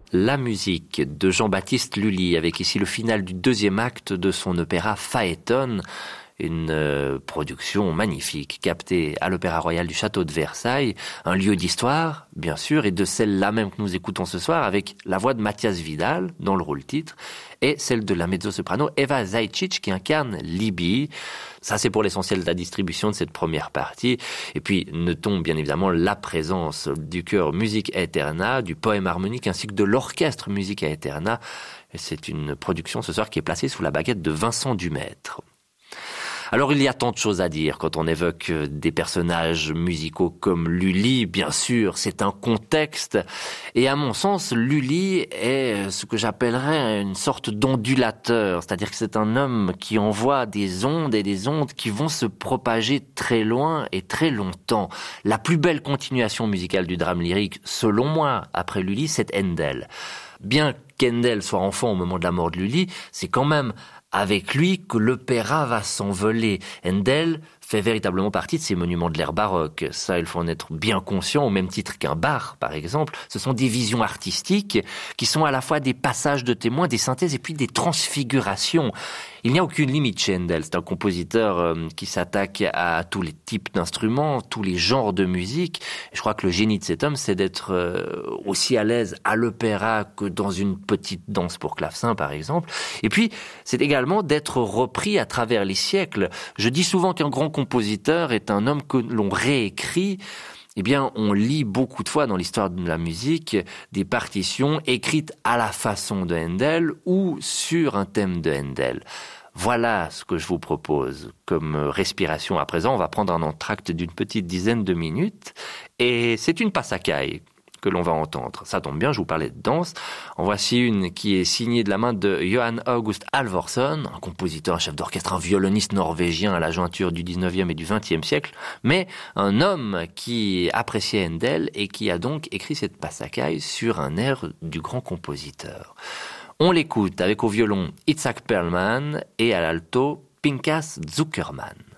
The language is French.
La musique de Jean-Baptiste Lully, avec ici le final du deuxième acte de son opéra Phaéton, une production magnifique, captée à l'Opéra Royal du Château de Versailles, un lieu d'histoire, bien sûr, et de celle-là même que nous écoutons ce soir, avec la voix de Mathias Vidal, dans le rôle-titre, et celle de la mezzo-soprano Eva Zajcic, qui incarne Libye. Ça, c'est pour l'essentiel de la distribution de cette première partie. Et puis, notons bien évidemment la présence du chœur Musica Aeterna, du poème harmonique, ainsi que de l'orchestre Musica Aeterna. Et c'est une production ce soir qui est placée sous la baguette de Vincent Dumaître. Alors il y a tant de choses à dire quand on évoque des personnages musicaux comme Lully. Bien sûr, c'est un contexte. Et à mon sens, Lully est ce que j'appellerais une sorte d'ondulateur. C'est-à-dire que c'est un homme qui envoie des ondes et des ondes qui vont se propager très loin et très longtemps. La plus belle continuation musicale du drame lyrique, selon moi, après Lully, c'est Handel. Bien qu'Handel soit enfant au moment de la mort de Lully, c'est quand même avec lui que l'opéra va s'envoler. Handel fait véritablement partie de ces monuments de l'ère baroque. Ça, il faut en être bien conscient, au même titre qu'un Bach, par exemple. Ce sont des visions artistiques qui sont à la fois des passages de témoins, des synthèses et puis des transfigurations. Il n'y a aucune limite chez Handel. C'est un compositeur qui s'attaque à tous les types d'instruments, tous les genres de musique. Et je crois que le génie de cet homme, c'est d'être aussi à l'aise à l'opéra que dans une petite danse pour clavecin, par exemple. Et puis, c'est également d'être repris à travers les siècles. Je dis souvent qu'un grand compositeur est un homme que l'on réécrit. Eh bien, on lit beaucoup de fois dans l'histoire de la musique des partitions écrites à la façon de Handel ou sur un thème de Handel. Voilà ce que je vous propose comme respiration. À présent, on va prendre un entracte d'une petite dizaine de minutes et c'est une passacaille que l'on va entendre. Ça tombe bien, je vous parlais de danse. En voici une qui est signée de la main de Johan August Halvorson, un compositeur, un chef d'orchestre, un violoniste norvégien à la jointure du 19e et du 20e siècle, mais un homme qui appréciait Handel et qui a donc écrit cette passacaille sur un air du grand compositeur. On l'écoute avec au violon Itzhak Perlman et à l'alto Pinchas Zuckerman.